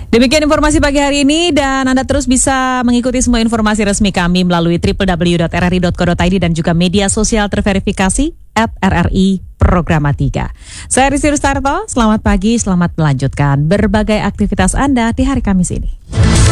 Demikian informasi pagi hari ini dan Anda terus bisa mengikuti semua informasi resmi kami melalui www.rri.co.id dan juga media sosial terverifikasi @RRI Programa 3. Saya Rizky Rustarto, selamat pagi, selamat melanjutkan berbagai aktivitas Anda di hari Kamis ini.